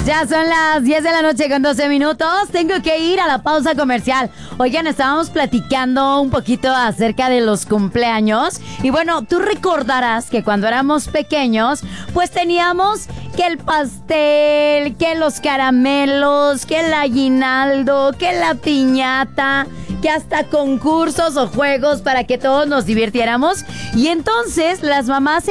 Ya son las 10 de la noche con 12 minutos. Tengo que ir a la pausa comercial. Oigan, estábamos platicando un poquito acerca de los cumpleaños. Y bueno, tú recordarás que cuando éramos pequeños, pues teníamos que el pastel, que los caramelos, que el aguinaldo, que la piñata, que hasta concursos o juegos para que todos nos divirtiéramos. Y entonces las mamás